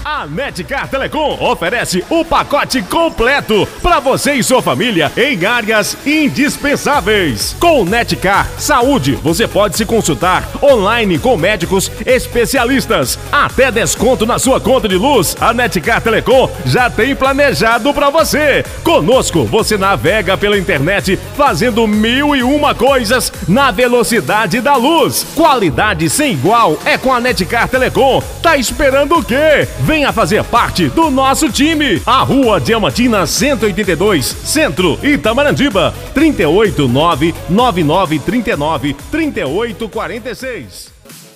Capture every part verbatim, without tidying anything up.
A Netcar Telecom oferece o pacote completo para você e sua família em áreas indispensáveis. Com Netcar Saúde, você pode se consultar online com médicos especialistas. Até desconto na sua conta de luz, a Netcar Telecom já tem planejado para você. Conosco, você navega pela internet fazendo mil e uma coisas na velocidade da luz. Qualidade sem igual é com a Netcar Telecom. Tá esperando o quê? Venha fazer parte do nosso time. A Rua Diamantina cento e oitenta e dois, Centro, Itamarandiba. trinta e oito, nove nove nove, trinta e nove, trinta e oito, quarenta e seis.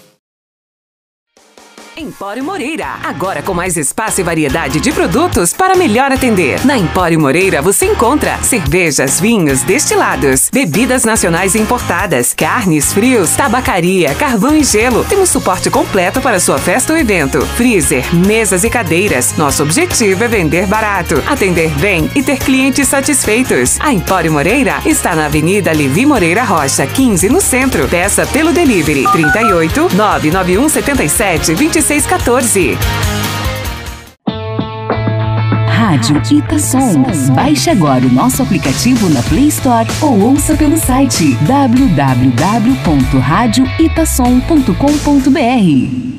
Empório Moreira, agora com mais espaço e variedade de produtos para melhor atender. Na Empório Moreira você encontra cervejas, vinhos, destilados, bebidas nacionais e importadas, carnes, frios, tabacaria, carvão e gelo. Temos suporte completo para sua festa ou evento, freezer, mesas e cadeiras. Nosso objetivo é vender barato, atender bem e ter clientes satisfeitos. A Empório Moreira está na Avenida Levi Moreira Rocha, quinze, no centro. Peça pelo delivery trinta e oito, nove nove um sete sete, vinte e seis quatorze. Rádio Itasom. Baixe agora o nosso aplicativo na Play Store ou ouça pelo site w w w ponto rádio itasom ponto com ponto b r.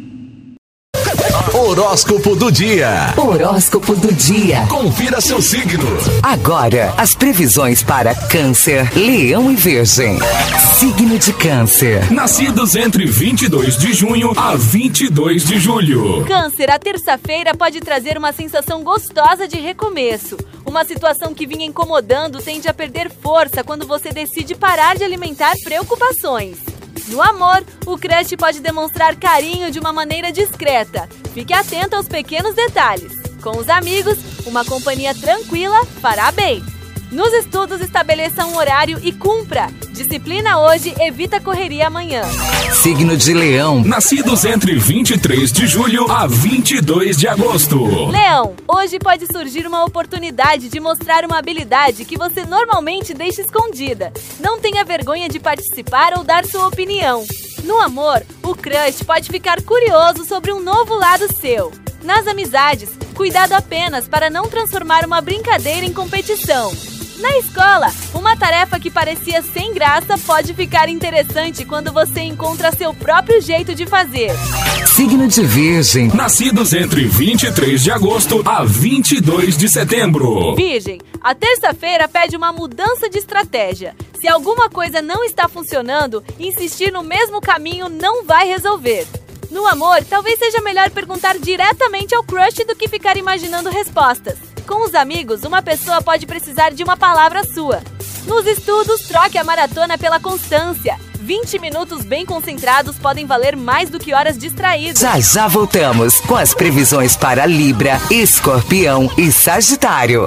Horóscopo do dia. Horóscopo do dia. Confira seu signo. Agora, as previsões para Câncer, Leão e Virgem. Signo de Câncer. Nascidos entre vinte e dois de junho a vinte e dois de julho. Câncer, a terça-feira pode trazer uma sensação gostosa de recomeço. Uma situação que vinha incomodando tende a perder força quando você decide parar de alimentar preocupações. No amor, o crush pode demonstrar carinho de uma maneira discreta. Fique atento aos pequenos detalhes. Com os amigos, uma companhia tranquila fará bem. Nos estudos, estabeleça um horário e cumpra. Disciplina hoje, evita correria amanhã. Signo de Leão. Nascidos entre vinte e três de julho a vinte e dois de agosto. Leão, hoje pode surgir uma oportunidade de mostrar uma habilidade que você normalmente deixa escondida. Não tenha vergonha de participar ou dar sua opinião. No amor, o crush pode ficar curioso sobre um novo lado seu. Nas amizades, cuidado apenas para não transformar uma brincadeira em competição. Na escola, uma tarefa que parecia sem graça pode ficar interessante quando você encontra seu próprio jeito de fazer. Signo de Virgem. Nascidos entre vinte e três de agosto a vinte e dois de setembro. Virgem, a terça-feira pede uma mudança de estratégia. Se alguma coisa não está funcionando, insistir no mesmo caminho não vai resolver. No amor, talvez seja melhor perguntar diretamente ao crush do que ficar imaginando respostas. Com os amigos, uma pessoa pode precisar de uma palavra sua. Nos estudos, troque a maratona pela constância. vinte minutos bem concentrados podem valer mais do que horas distraídas. Já já voltamos com as previsões para Libra, Escorpião e Sagitário.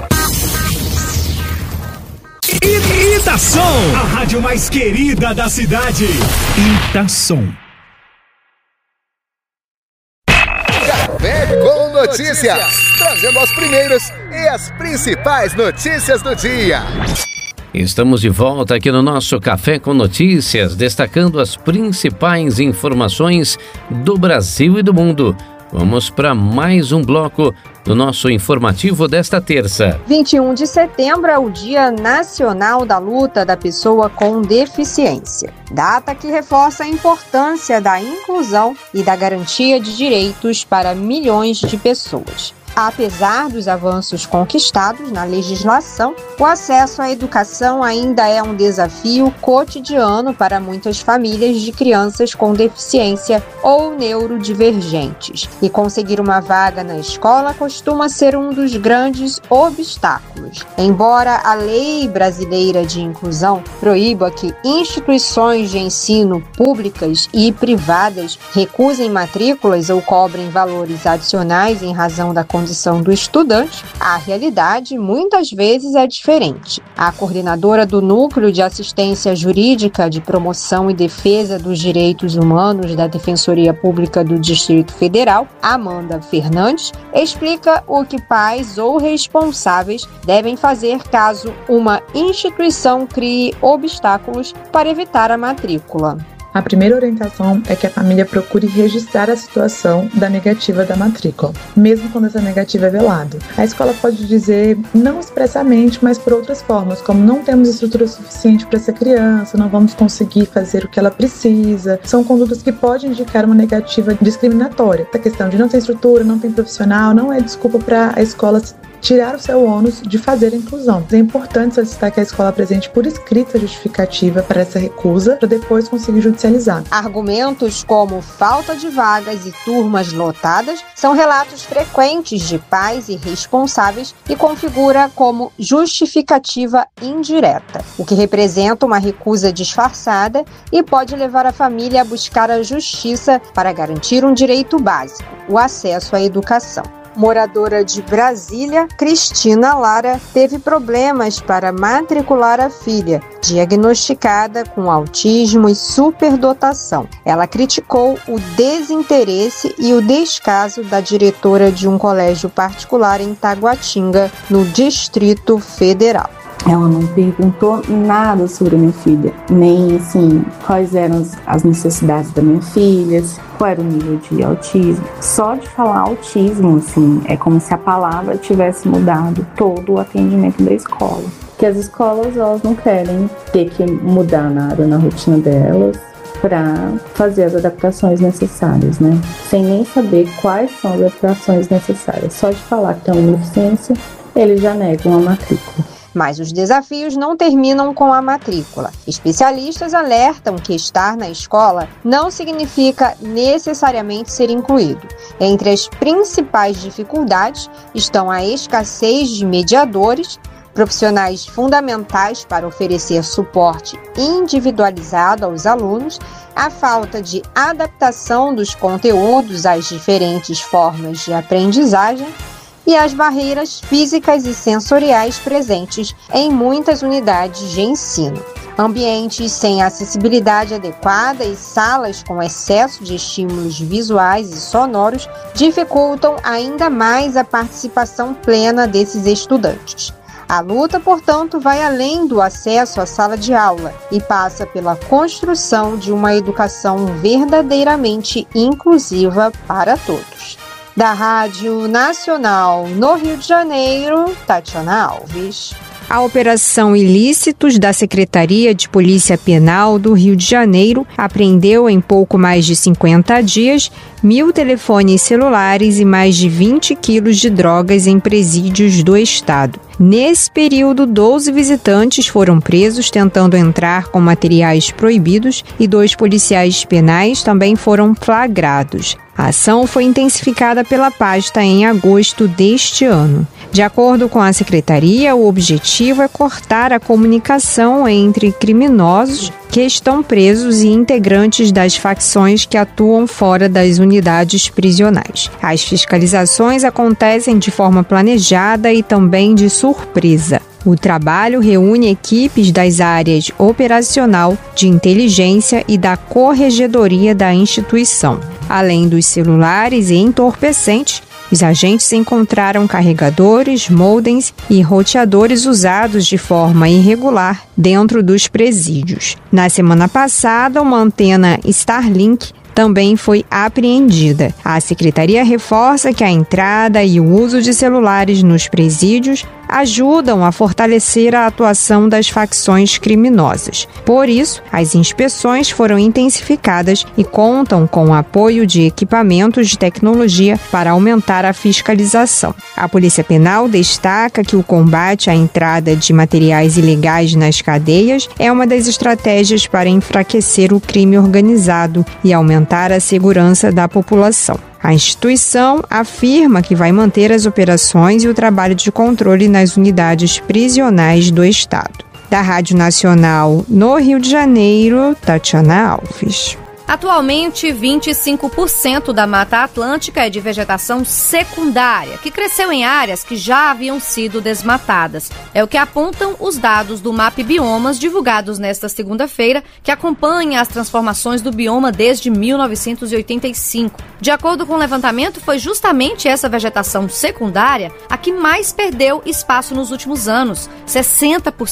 Itasom, a rádio mais querida da cidade. Itasom. Café com Notícias, trazendo as primeiras e as principais notícias do dia. Estamos de volta aqui no nosso Café com Notícias, destacando as principais informações do Brasil e do mundo. Vamos para mais um bloco do nosso informativo desta terça. vinte e um de setembro é o Dia Nacional da Luta da Pessoa com Deficiência. Data que reforça a importância da inclusão e da garantia de direitos para milhões de pessoas. Apesar dos avanços conquistados na legislação, o acesso à educação ainda é um desafio cotidiano para muitas famílias de crianças com deficiência ou neurodivergentes. E conseguir uma vaga na escola costuma ser um dos grandes obstáculos. Embora a lei brasileira de inclusão proíba que instituições de ensino públicas e privadas recusem matrículas ou cobrem valores adicionais em razão da condição do estudante, a realidade muitas vezes é diferente. A coordenadora do Núcleo de Assistência Jurídica de Promoção e Defesa dos Direitos Humanos da Defensoria Pública do Distrito Federal, Amanda Fernandes, explica o que pais ou responsáveis devem fazer caso uma instituição crie obstáculos para evitar a matrícula. A primeira orientação é que a família procure registrar a situação da negativa da matrícula, mesmo quando essa negativa é velada. A escola pode dizer, não expressamente, mas por outras formas, como não temos estrutura suficiente para essa criança, não vamos conseguir fazer o que ela precisa. São condutas que podem indicar uma negativa discriminatória. A questão de não ter estrutura, não tem profissional, não é desculpa para a escola tirar o seu ônus de fazer a inclusão. É importante solicitar que a escola apresente por escrito a justificativa para essa recusa, para depois conseguir judicializar. Argumentos como falta de vagas e turmas lotadas são relatos frequentes de pais irresponsáveis e configura como justificativa indireta, o que representa uma recusa disfarçada e pode levar a família a buscar a justiça para garantir um direito básico, o acesso à educação. Moradora de Brasília, Cristina Lara teve problemas para matricular a filha, diagnosticada com autismo e superdotação. Ela criticou o desinteresse e o descaso da diretora de um colégio particular em Taguatinga, no Distrito Federal. Ela não perguntou nada sobre a minha filha, nem assim, quais eram as necessidades da minha filha, qual era o nível de autismo. Só de falar autismo, assim, é como se a palavra tivesse mudado todo o atendimento da escola. Que as escolas, elas não querem ter que mudar nada na rotina delas para fazer as adaptações necessárias, né? Sem nem saber quais são as adaptações necessárias. Só de falar que tem uma deficiência, eles já negam a matrícula. Mas os desafios não terminam com a matrícula. Especialistas alertam que estar na escola não significa necessariamente ser incluído. Entre as principais dificuldades estão a escassez de mediadores, profissionais fundamentais para oferecer suporte individualizado aos alunos, a falta de adaptação dos conteúdos às diferentes formas de aprendizagem e as barreiras físicas e sensoriais presentes em muitas unidades de ensino. Ambientes sem acessibilidade adequada e salas com excesso de estímulos visuais e sonoros dificultam ainda mais a participação plena desses estudantes. A luta, portanto, vai além do acesso à sala de aula e passa pela construção de uma educação verdadeiramente inclusiva para todos. Da Rádio Nacional no Rio de Janeiro, Tatiana Alves. A Operação Ilícitos da Secretaria de Polícia Penal do Rio de Janeiro apreendeu em pouco mais de cinquenta dias mil telefones celulares e mais de vinte quilos de drogas em presídios do estado. Nesse período, doze visitantes foram presos tentando entrar com materiais proibidos e dois policiais penais também foram flagrados. A ação foi intensificada pela pasta em agosto deste ano. De acordo com a secretaria, o objetivo é cortar a comunicação entre criminosos que estão presos e integrantes das facções que atuam fora das unidades prisionais. As fiscalizações acontecem de forma planejada e também de surpresa. O trabalho reúne equipes das áreas operacional, de inteligência e da corregedoria da instituição. Além dos celulares e entorpecentes, os agentes encontraram carregadores, modems e roteadores usados de forma irregular dentro dos presídios. Na semana passada, uma antena Starlink também foi apreendida. A secretaria reforça que a entrada e o uso de celulares nos presídios ajudam a fortalecer a atuação das facções criminosas. Por isso, as inspeções foram intensificadas e contam com o apoio de equipamentos de tecnologia para aumentar a fiscalização. A Polícia Penal destaca que o combate à entrada de materiais ilegais nas cadeias é uma das estratégias para enfraquecer o crime organizado e aumentar a segurança da população. A instituição afirma que vai manter as operações e o trabalho de controle nas unidades prisionais do estado. Da Rádio Nacional no Rio de Janeiro, Tatiana Alves. Atualmente, vinte e cinco por cento da Mata Atlântica é de vegetação secundária, que cresceu em áreas que já haviam sido desmatadas. É o que apontam os dados do MAP Biomas, divulgados nesta segunda-feira, que acompanha as transformações do bioma desde mil novecentos e oitenta e cinco. De acordo com o levantamento, foi justamente essa vegetação secundária a que mais perdeu espaço nos últimos anos, sessenta por cento.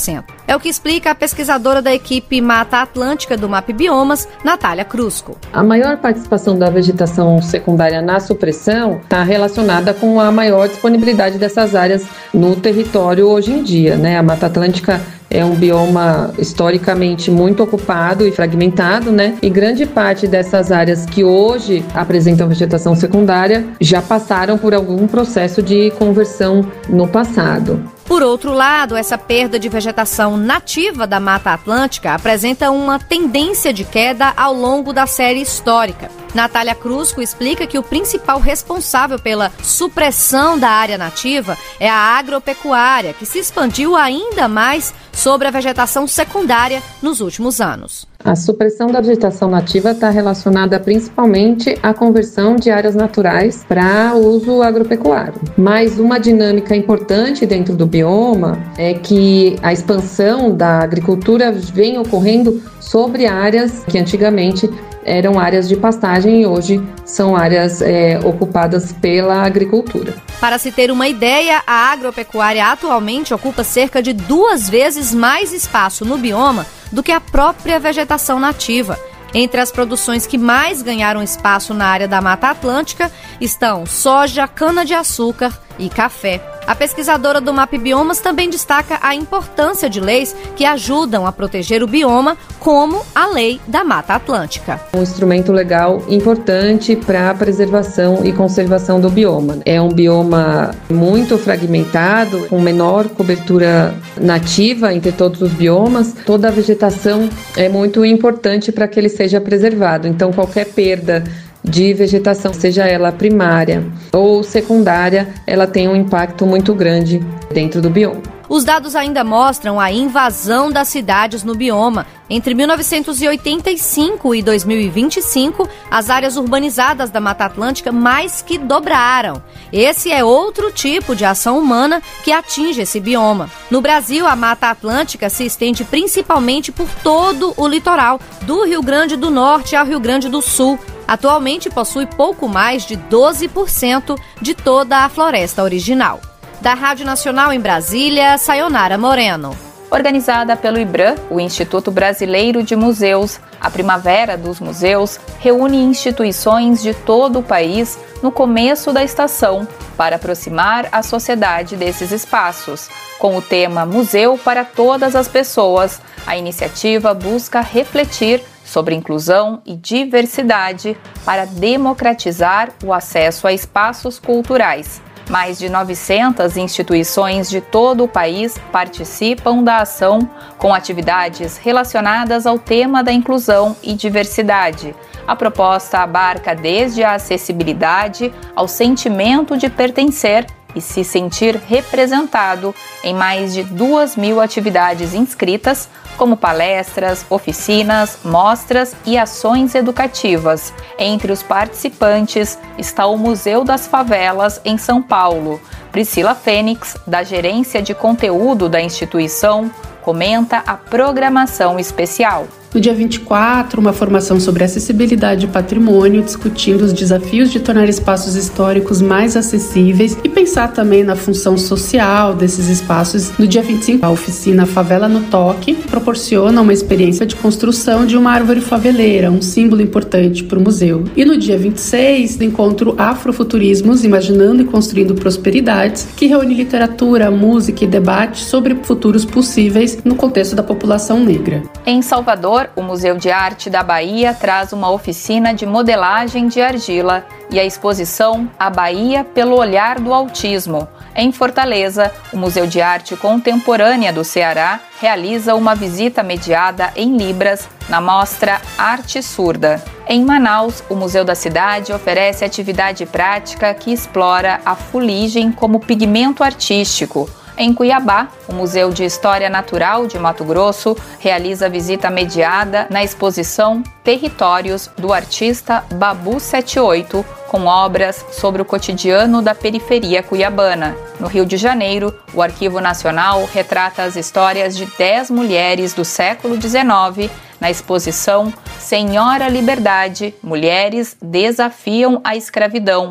É o que explica a pesquisadora da equipe Mata Atlântica do MapBiomas, Natália Crusco. A maior participação da vegetação secundária na supressão está relacionada com a maior disponibilidade dessas áreas no território hoje em dia, né? A Mata Atlântica é um bioma historicamente muito ocupado e fragmentado, né? E grande parte dessas áreas que hoje apresentam vegetação secundária já passaram por algum processo de conversão no passado. Por outro lado, essa perda de vegetação nativa da Mata Atlântica apresenta uma tendência de queda ao longo da série histórica. Natália Crusco explica que o principal responsável pela supressão da área nativa é a agropecuária, que se expandiu ainda mais sobre a vegetação secundária nos últimos anos. A supressão da vegetação nativa está relacionada principalmente à conversão de áreas naturais para uso agropecuário. Mas uma dinâmica importante dentro do bioma é que a expansão da agricultura vem ocorrendo sobre áreas que antigamente eram áreas de pastagem e hoje são áreas é, ocupadas pela agricultura. Para se ter uma ideia, a agropecuária atualmente ocupa cerca de duas vezes mais espaço no bioma do que a própria vegetação nativa. Entre as produções que mais ganharam espaço na área da Mata Atlântica estão soja, cana-de-açúcar e café. A pesquisadora do MapBiomas também destaca a importância de leis que ajudam a proteger o bioma, como a Lei da Mata Atlântica. Um instrumento legal importante para a preservação e conservação do bioma. É um bioma muito fragmentado, com menor cobertura nativa entre todos os biomas. Toda a vegetação é muito importante para que ele seja preservado. Então, qualquer perda de vegetação, seja ela primária ou secundária, ela tem um impacto muito grande dentro do bioma. Os dados ainda mostram a invasão das cidades no bioma. Entre mil novecentos e oitenta e cinco e dois mil e vinte e cinco, as áreas urbanizadas da Mata Atlântica mais que dobraram. Esse é outro tipo de ação humana que atinge esse bioma. No Brasil, a Mata Atlântica se estende principalmente por todo o litoral, do Rio Grande do Norte ao Rio Grande do Sul. Atualmente possui pouco mais de doze por cento de toda a floresta original. Da Rádio Nacional em Brasília, Sayonara Moreno. Organizada pelo IBRAM, o Instituto Brasileiro de Museus, a Primavera dos Museus reúne instituições de todo o país no começo da estação para aproximar a sociedade desses espaços. Com o tema Museu para Todas as Pessoas, a iniciativa busca refletir sobre inclusão e diversidade para democratizar o acesso a espaços culturais. Mais de novecentas instituições de todo o país participam da ação com atividades relacionadas ao tema da inclusão e diversidade. A proposta abarca desde a acessibilidade ao sentimento de pertencer e se sentir representado em mais de duas mil atividades inscritas, como palestras, oficinas, mostras e ações educativas. Entre os participantes está o Museu das Favelas, em São Paulo. Priscila Fênix, da Gerência de Conteúdo da instituição, comenta a programação especial. No dia vinte e quatro, uma formação sobre acessibilidade e patrimônio, discutindo os desafios de tornar espaços históricos mais acessíveis e pensar também na função social desses espaços. No dia vinte e cinco, a oficina Favela no Toque proporciona uma experiência de construção de uma árvore faveleira, um símbolo importante para o museu. E no dia vinte e seis, o encontro Afrofuturismos, Imaginando e Construindo Prosperidades, que reúne literatura, música e debate sobre futuros possíveis no contexto da população negra. Em Salvador, o Museu de Arte da Bahia traz uma oficina de modelagem de argila e a exposição A Bahia pelo Olhar do Autismo. Em Fortaleza, o Museu de Arte Contemporânea do Ceará realiza uma visita mediada em Libras na mostra Arte Surda. Em Manaus, o Museu da Cidade oferece atividade prática que explora a fuligem como pigmento artístico. Em Cuiabá, o Museu de História Natural de Mato Grosso realiza visita mediada na exposição Territórios do artista Babu setenta e oito, com obras sobre o cotidiano da periferia cuiabana. No Rio de Janeiro, o Arquivo Nacional retrata as histórias de dez mulheres do século dezenove na exposição Senhora Liberdade, Mulheres Desafiam a Escravidão.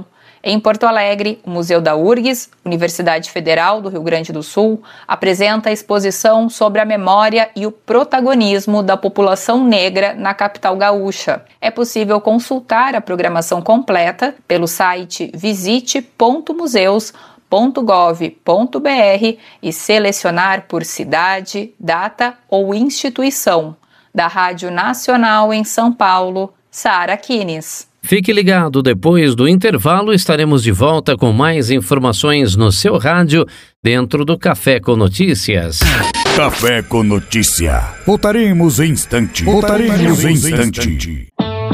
Em Porto Alegre, o Museu da U R G S, Universidade Federal do Rio Grande do Sul, apresenta a exposição sobre a memória e o protagonismo da população negra na capital gaúcha. É possível consultar a programação completa pelo site visite ponto museus ponto gov ponto br e selecionar por cidade, data ou instituição. Da Rádio Nacional em São Paulo, Sara Kines. Fique ligado, depois do intervalo estaremos de volta com mais informações no seu rádio dentro do Café com Notícias. Café com Notícia. Voltaremos em instante. Voltaremos em instante.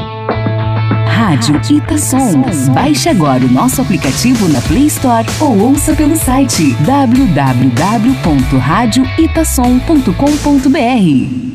Rádio Itasom. Baixe agora o nosso aplicativo na Play Store ou ouça pelo site w w w ponto rádio itasom ponto com ponto br.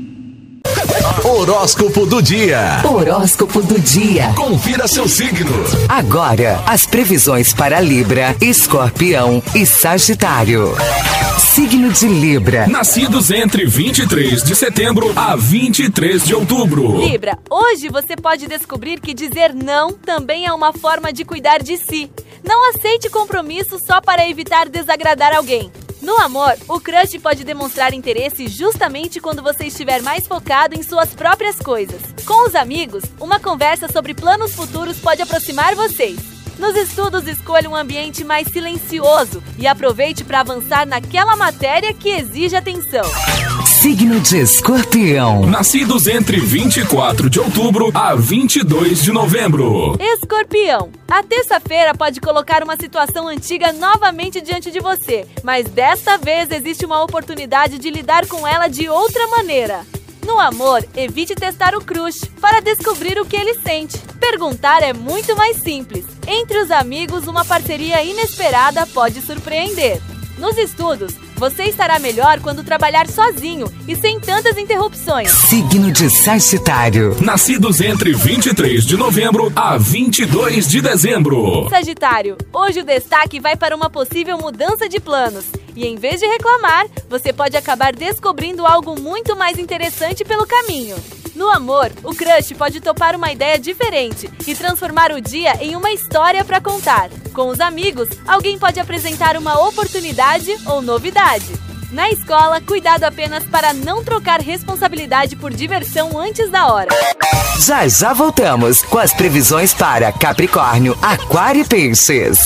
Horóscopo do dia. Horóscopo do dia. Confira seu signo. Agora, as previsões para Libra, Escorpião e Sagitário. Signo de Libra. Nascidos entre vinte e três de setembro a vinte e três de outubro. Libra, hoje você pode descobrir que dizer não também é uma forma de cuidar de si. Não aceite compromisso só para evitar desagradar alguém. No amor, o crush pode demonstrar interesse justamente quando você estiver mais focado em suas próprias coisas. Com os amigos, uma conversa sobre planos futuros pode aproximar vocês. Nos estudos, escolha um ambiente mais silencioso e aproveite para avançar naquela matéria que exige atenção. Signo de Escorpião. Nascidos entre vinte e quatro de outubro a vinte e dois de novembro. Escorpião, a terça-feira pode colocar uma situação antiga novamente diante de você, mas desta vez existe uma oportunidade de lidar com ela de outra maneira. No amor, evite testar o crush para descobrir o que ele sente. Perguntar é muito mais simples. Entre os amigos, uma parceria inesperada pode surpreender. Nos estudos, você estará melhor quando trabalhar sozinho e sem tantas interrupções. Signo de Sagitário. Nascidos entre vinte e três de novembro a vinte e dois de dezembro. Sagitário, hoje o destaque vai para uma possível mudança de planos. E em vez de reclamar, você pode acabar descobrindo algo muito mais interessante pelo caminho. No amor, o crush pode topar uma ideia diferente e transformar o dia em uma história para contar. Com os amigos, alguém pode apresentar uma oportunidade ou novidade. Na escola, cuidado apenas para não trocar responsabilidade por diversão antes da hora. Já já voltamos com as previsões para Capricórnio, Aquário e Peixes.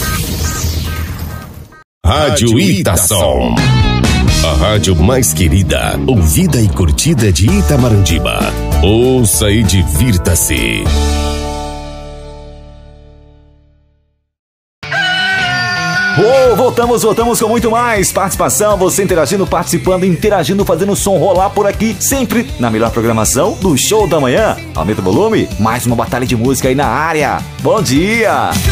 Rádio Itasom. A rádio mais querida, ouvida e curtida de Itamarandiba. Ouça e divirta-se. Oh, voltamos, voltamos com muito mais participação, você interagindo, participando, interagindo, fazendo o som rolar por aqui, sempre na melhor programação do Show da Manhã. Aumenta o volume, mais uma batalha de música aí na área. Bom dia!